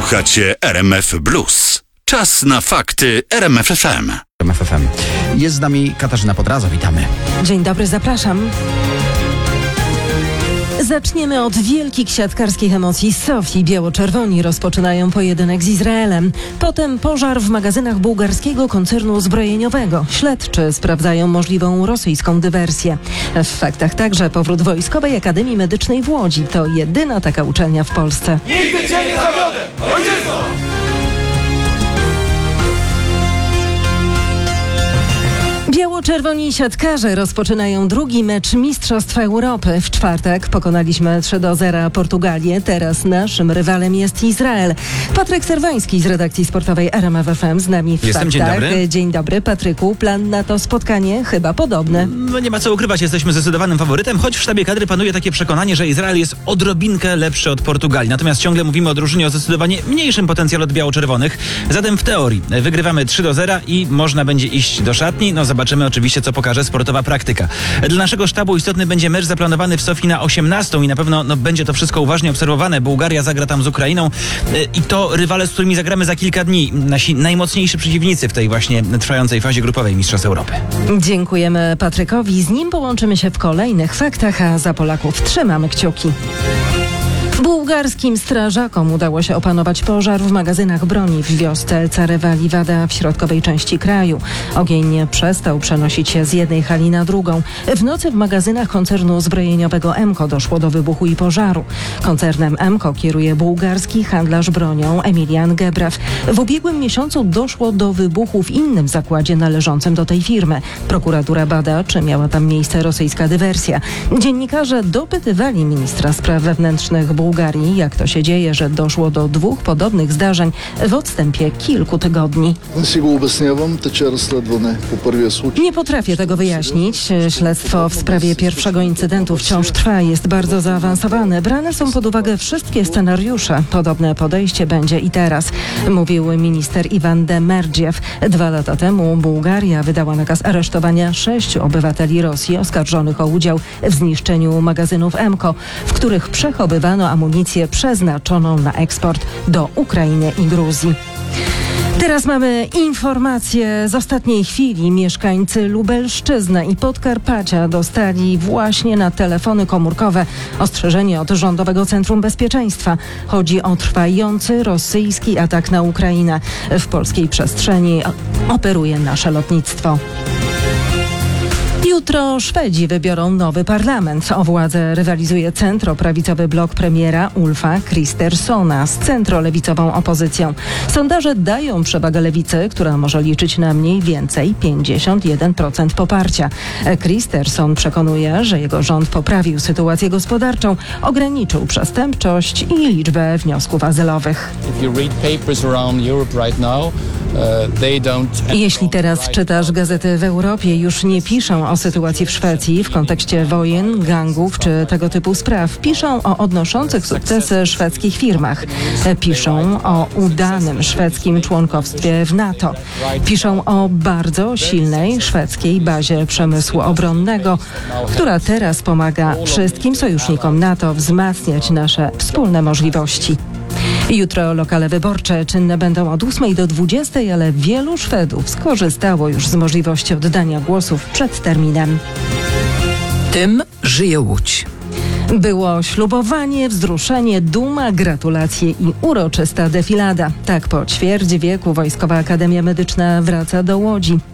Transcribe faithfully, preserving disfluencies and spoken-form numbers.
Słuchacie R M F Blues. Czas na fakty R M F F M. R M F F M. Jest z nami Katarzyna Podraza, witamy. Dzień dobry, zapraszam. Zaczniemy od wielkich siatkarskich emocji. Sofii biało-czerwoni rozpoczynają pojedynek z Izraelem. Potem pożar w magazynach bułgarskiego koncernu zbrojeniowego. Śledczy sprawdzają możliwą rosyjską dywersję. W faktach także powrót Wojskowej Akademii Medycznej w Łodzi. To jedyna taka uczelnia w Polsce. Nigdy cię nie zawiodę! Ojczyzno! Biało-czerwoni siatkarze rozpoczynają drugi mecz Mistrzostw Europy. W czwartek pokonaliśmy trzy do zera Portugalię. Teraz naszym rywalem jest Izrael. Patryk Serwański z redakcji sportowej R M F F M z nami w Jestem, faktach. dzień dobry. Dzień dobry, Patryku. Plan na to spotkanie chyba podobny. No nie ma co ukrywać, jesteśmy zdecydowanym faworytem, choć w sztabie kadry panuje takie przekonanie, że Izrael jest odrobinkę lepszy od Portugalii. Natomiast ciągle mówimy o drużynie o zdecydowanie mniejszym potencjale od biało-czerwonych. Zatem w teorii wygrywamy trzy do zera i można będzie iść do szatni. No zobaczymy oczywiście, co pokaże sportowa praktyka. Dla naszego sztabu istotny będzie mecz zaplanowany w Sofii na osiemnastą i na pewno no, będzie to wszystko uważnie obserwowane. Bułgaria zagra tam z Ukrainą i to rywale, z którymi zagramy za kilka dni. Nasi najmocniejsi przeciwnicy w tej właśnie trwającej fazie grupowej Mistrzostw Europy. Dziękujemy Patrykowi. Z nim połączymy się w kolejnych faktach, a za Polaków trzymamy kciuki. Bułgarskim strażakom udało się opanować pożar w magazynach broni w wiosce Carewa Livada w środkowej części kraju. Ogień przestał przenosić się z jednej hali na drugą. W nocy w magazynach koncernu zbrojeniowego Emco doszło do wybuchu i pożaru. Koncernem Emco kieruje bułgarski handlarz bronią Emilian Gebraw. W ubiegłym miesiącu doszło do wybuchu w innym zakładzie należącym do tej firmy. Prokuratura bada, czy miała tam miejsce rosyjska dywersja. Dziennikarze dopytywali ministra spraw wewnętrznych Bułgarii, jak to się dzieje, że doszło do dwóch podobnych zdarzeń w odstępie kilku tygodni. Nie potrafię tego wyjaśnić. Śledztwo w sprawie pierwszego incydentu wciąż trwa, jest bardzo zaawansowane. Brane są pod uwagę wszystkie scenariusze. Podobne podejście będzie i teraz, mówił minister Iwan Demerdziew. Dwa lata temu Bułgaria wydała nakaz aresztowania sześciu obywateli Rosji oskarżonych o udział w zniszczeniu magazynów Emco, w których przechowywano amunicję przeznaczoną na eksport do Ukrainy i Gruzji. Teraz mamy informacje z ostatniej chwili. Mieszkańcy Lubelszczyzny i Podkarpacia dostali właśnie na telefony komórkowe ostrzeżenie od Rządowego Centrum Bezpieczeństwa. Chodzi o trwający rosyjski atak na Ukrainę. W polskiej przestrzeni operuje nasze lotnictwo. Jutro Szwedzi wybiorą nowy parlament. O władzę rywalizuje centroprawicowy blok premiera Ulfa Kristerssona z centrolewicową opozycją. Sondaże dają przewagę lewicy, która może liczyć na mniej więcej pięćdziesiąt jeden procent poparcia. Kristersson przekonuje, że jego rząd poprawił sytuację gospodarczą, ograniczył przestępczość i liczbę wniosków azylowych. Jeśli teraz czytasz gazety w Europie, już nie piszą o sytuacji w Szwecji w kontekście wojen, gangów czy tego typu spraw. Piszą o odnoszących sukcesy szwedzkich firmach. Piszą o udanym szwedzkim członkostwie w NATO. Piszą o bardzo silnej szwedzkiej bazie przemysłu obronnego, która teraz pomaga wszystkim sojusznikom NATO wzmacniać nasze wspólne możliwości. Jutro lokale wyborcze czynne będą od ósmej do dwudziestej, ale wielu Szwedów skorzystało już z możliwości oddania głosów przed terminem. Tym żyje Łódź. Było ślubowanie, wzruszenie, duma, gratulacje i uroczysta defilada. Tak po ćwierć wieku Wojskowa Akademia Medyczna wraca do Łodzi.